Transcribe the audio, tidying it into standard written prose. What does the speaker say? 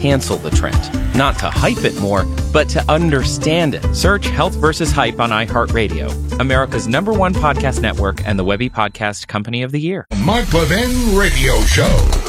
cancel the trend. Not to hype it more, but to understand it. Search Health versus Hype on iHeartRadio, America's #1 podcast network and the Webby Podcast Company of the Year. Mark Levin Radio Show.